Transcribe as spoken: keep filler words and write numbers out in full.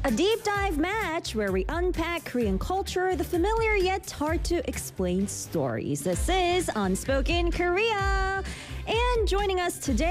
A deep dive match where we unpack Korean culture, the familiar yet hard to explain stories. This is Unspoken Korea. And joining us today